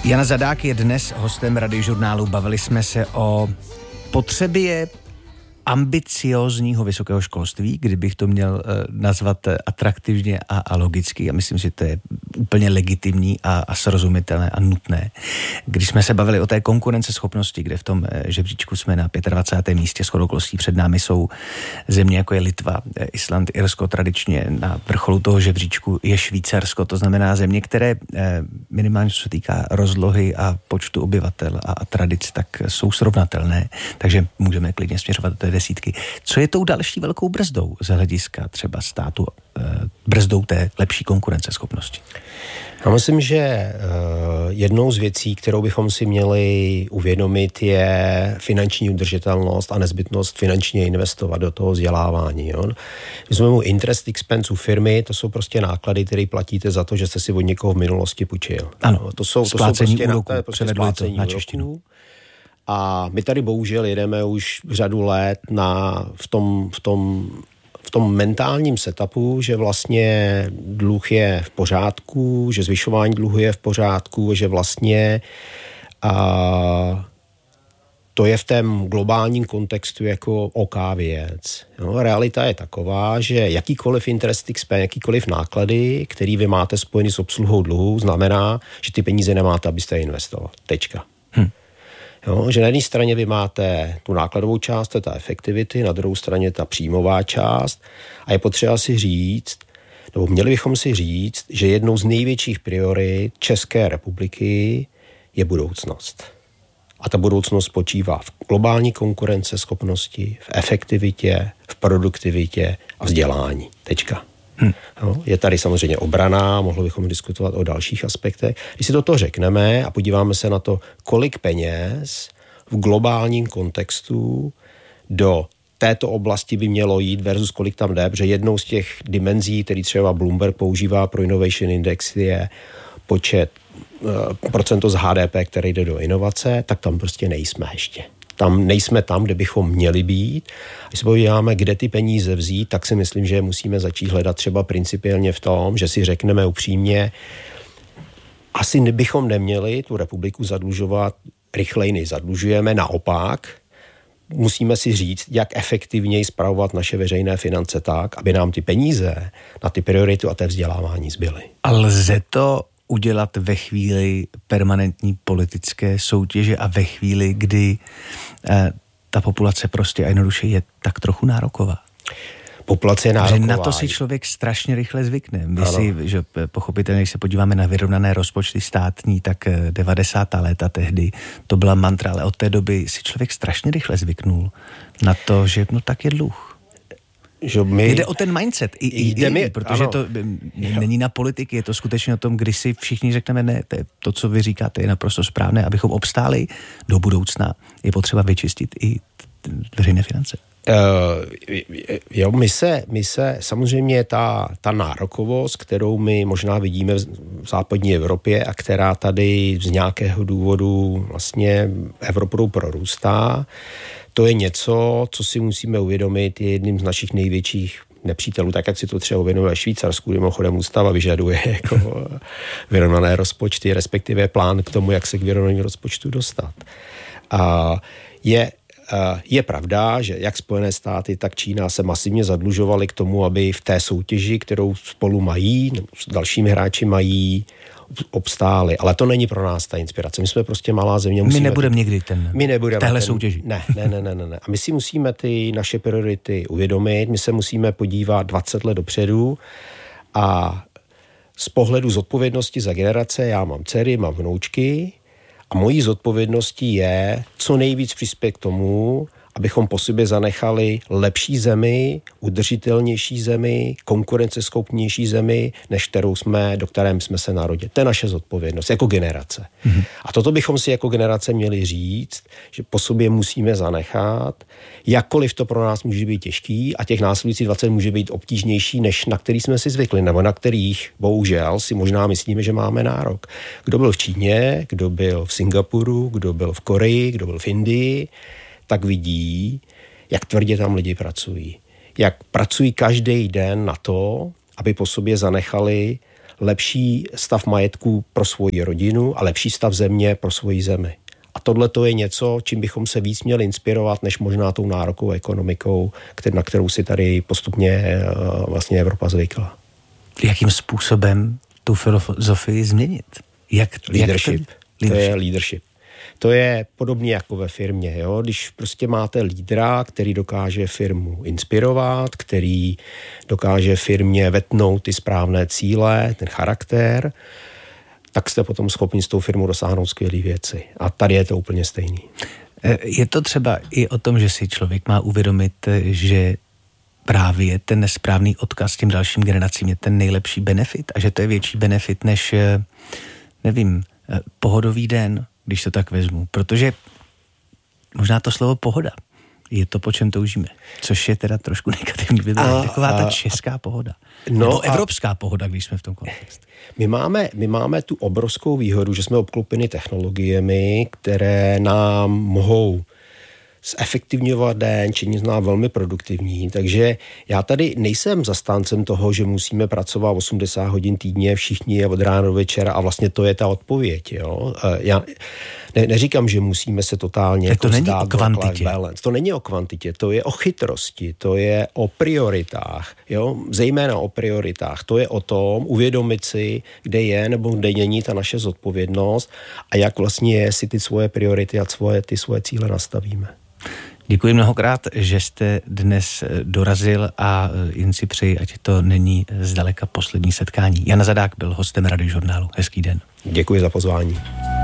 Jana Zadák je dnes hostem Radiožurnálu. Bavili jsme se o potřebě ambiciózního vysokého školství, kdybych to měl nazvat atraktivně a logicky. Já myslím, že to je úplně legitimní a srozumitelné a nutné. Když jsme se bavili o té konkurenceschopnosti, kde v tom žebříčku jsme na 25. místě, shodou okolností před námi jsou země jako je Litva, Island, Irsko, tradičně na vrcholu toho žebříčku je Švýcarsko, to znamená země, které minimálně co se týká rozlohy a počtu obyvatel a tradic, tak jsou srovnatelné, takže můžeme klidně směřovat do té desítky. Co je tou další velkou brzdou z hlediska třeba státu, brzdou té lepší konkurenceschopnosti? Já myslím, že jednou z věcí, kterou bychom si měli uvědomit, je finanční udržitelnost a nezbytnost finančně investovat do toho vzdělávání. Jo? My jsme mu interest expense u firmy, to jsou prostě náklady, které platíte za to, že jste si od někoho v minulosti půjčil. Ano, to jsou splácení prostě úroků, splácení na češtinu. A my tady bohužel jedeme už řadu let v tom mentálním setupu, že vlastně dluh je v pořádku, že zvyšování dluhu je v pořádku, že vlastně to je v tom globálním kontextu jako OK věc. No, realita je taková, že jakýkoliv interest expense, jakýkoliv náklady, který vy máte spojený s obsluhou dluhu, znamená, že ty peníze nemáte, abyste je investoval. Tečka. Jo, že na jedné straně vy máte tu nákladovou část, to je ta efektivity, na druhou straně ta příjmová část a je potřeba si říct, nebo měli bychom si říct, že jednou z největších priorit České republiky je budoucnost. A ta budoucnost spočívá v globální konkurenceschopnosti, v efektivitě, v produktivitě a vzdělání. Tečka. Jo, je tady samozřejmě obrana, mohli bychom diskutovat o dalších aspektech. Když si toto řekneme a podíváme se na to, kolik peněz v globálním kontextu do této oblasti by mělo jít versus kolik tam jde, protože jednou z těch dimenzí, který třeba Bloomberg používá pro Innovation Index, je počet procento z HDP, který jde do inovace, tak tam prostě nejsme ještě. Tam nejsme tam, kde bychom měli být. Když se podíváme, kde ty peníze vzít, tak si myslím, že musíme začít hledat třeba principiálně v tom, že si řekneme upřímně, asi bychom neměli tu republiku zadlužovat rychleji, než zadlužujeme. Naopak, musíme si říct, jak efektivněji spravovat naše veřejné finance tak, aby nám ty peníze na ty priority a té vzdělávání zbyly. A lze to udělat ve chvíli permanentní politické soutěže a ve chvíli, kdy ta populace prostě a jednoduše je tak trochu nároková? Populace je nároková. Že na to si člověk strašně rychle zvykne. My si, že pochopitelně, když se podíváme na vyrovnané rozpočty státní, tak 90. léta tehdy to byla mantra, ale od té doby si člověk strašně rychle zvyknul na to, že no tak je dluh. Jde o ten mindset, protože ano. To není na politiky, je to skutečně o tom, kdy si všichni řekneme, ne, to, co vy říkáte, je naprosto správné, abychom obstáli do budoucna, je potřeba vyčistit i veřejné finance. Jo, my se samozřejmě ta nárokovost, kterou my možná vidíme v západní Evropě a která tady z nějakého důvodu vlastně Evropou prorůstá, to je něco, co si musíme uvědomit, je jedním z našich největších nepřítelů, tak jak si to třeba uvědomuje Švýcarsku, mimochodem ústava vyžaduje jako vyrovnané rozpočty, respektive plán k tomu, jak se k vyrovnaným rozpočtu dostat. A je pravda, že jak Spojené státy, tak Čína se masivně zadlužovaly k tomu, aby v té soutěži, kterou spolu mají, s dalšími hráči mají, obstáli. Ale to není pro nás ta inspirace. My jsme prostě malá země. My nebudeme nikdy téhle soutěži. Ne. A my si musíme ty naše priority uvědomit. My se musíme podívat 20 let dopředu a z pohledu zodpovědnosti za generace, já mám dcery, mám vnoučky a mojí zodpovědností je co nejvíc přispět k tomu, abychom po sobě zanechali lepší zemi, udržitelnější zemi, konkurenceschopnější zemi, než do které jsme se narodili. To je naše zodpovědnost jako generace. Mm-hmm. A toto bychom si jako generace měli říct, že po sobě musíme zanechat, jakkoliv to pro nás může být těžký a těch následujících 20 může být obtížnější, než na který jsme si zvykli, nebo na kterých bohužel si možná myslíme, že máme nárok. Kdo byl v Číně, kdo byl v Singapuru, kdo byl v Koreji, kdo byl v Indii, tak vidí, jak tvrdě tam lidi pracují. Jak pracují každý den na to, aby po sobě zanechali lepší stav majetku pro svoji rodinu a lepší stav země pro svoji zemi. A tohle to je něco, čím bychom se víc měli inspirovat, než možná tou nárokovou ekonomikou, na kterou si tady postupně vlastně Evropa zvykla. Jakým způsobem tu filozofii změnit? Leadership. To je leadership. To je podobně jako ve firmě. Jo? Když prostě máte lídra, který dokáže firmu inspirovat, který dokáže firmě vetnout ty správné cíle, ten charakter, tak jste potom schopni s tou firmou dosáhnout skvělé věci. A tady je to úplně stejný. Je to třeba i o tom, že si člověk má uvědomit, že právě ten nesprávný odkaz těm dalším generacím je ten nejlepší benefit a že to je větší benefit než, nevím, pohodový den, když to tak vezmu. Protože možná to slovo pohoda je to, po čem toužíme. Což je teda trošku negativní vyjádření. Taková ta česká pohoda. Nebo evropská pohoda, když jsme v tom kontextu. My máme tu obrovskou výhodu, že jsme obklopeni technologiemi, které nám mohou zefektivňovat den, činit z nás velmi produktivní. Takže já tady nejsem zastáncem toho, že musíme pracovat 80 hodin týdně všichni od rána do večera a vlastně to je ta odpověď. Jo? Já neříkám, že musíme se totálně jako není o kvantitě. To není o kvantitě, to je o chytrosti, to je o prioritách. Jo? Zejména o prioritách. To je o tom uvědomit si, kde je nebo kde není ta naše zodpovědnost a jak vlastně si ty svoje priority a ty svoje cíle nastavíme. Děkuji mnohokrát, že jste dnes dorazil a jen si přeji, ať to není zdaleka poslední setkání. Jan Zadák byl hostem Radiožurnálu. Hezký den. Děkuji za pozvání.